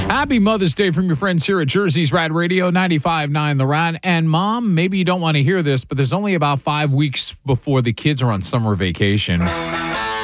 Happy Mother's Day from your friends here at Jersey's Rad Radio 95.9 The Rad. And Mom, maybe you don't want to hear this, but there's only about 5 weeks before the kids are on summer vacation.